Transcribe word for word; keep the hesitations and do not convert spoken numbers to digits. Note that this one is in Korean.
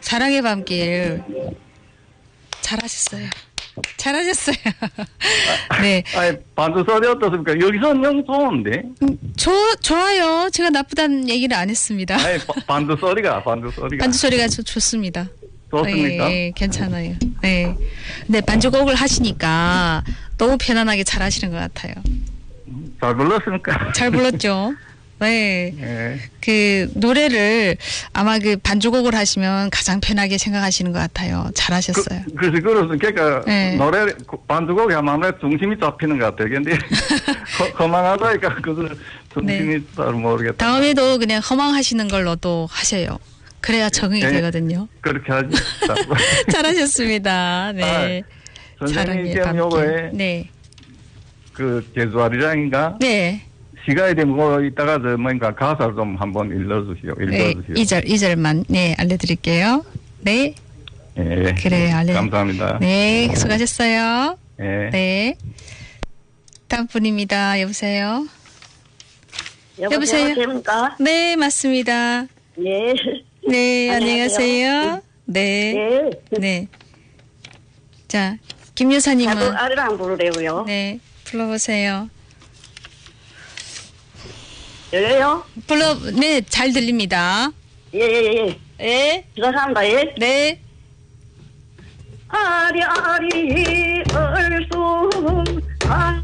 사랑의 밤길. 잘하셨어요. 잘하셨어요. 네. 아니, 반주 소리 어떻습니까? 여기서는 영 좋은데? 음, 저, 좋아요. 제가 나쁘다는 얘기를 안 했습니다. 아니, 바, 반주 소리가, 반주 소리가. 반주 소리가 저, 좋습니다. 좋습니까? 네, 괜찮아요. 네. 근데 반주곡을 하시니까 너무 편안하게 잘 하시는 것 같아요. 잘 불렀습니까? 잘 불렀죠? 네. 네. 그 노래를 아마 그 반주곡을 하시면 가장 편하게 생각하시는 것 같아요. 잘하셨어요. 그, 그래서 그래서 그러니까 네. 노래 반주곡이 아무래도 중심이 잡히는 것 같아요. 근데 허망하다니까 그것을 중심이 네. 잘 모르겠다. 다음에도 그냥 허망하시는 걸로 또 하세요. 그래야 적응이 네. 되거든요. 그렇게 하지. 잘하셨습니다. 네. 아, 선생님 사랑의 지금 밤길. 요거에 네. 그 제주아리랑인가? 네. 시간이 되면 뭐 이따가 저 뭔가 가사를 좀 한번 읽어주시오. 네. 읽어주시오. 이 절, 이 절만, 네, 알려드릴게요. 네. 예. 그래요, 알려. 감사합니다. 네, 수고하셨어요. 예. 네. 다음 분입니다. 여보세요? 여보세요? 됩니까? 네, 맞습니다. 예. 네, 안녕하세요. 안녕하세요. 네. 예. 네. 자, 김 여사님은. 자꾸 아리랑 부르래고요. 네, 불러보세요. 열려요? 불러, 네, 잘 들립니다. 예, 예, 예. 예? 시작합니다, 예. 네. 아리아리 얼쑤 아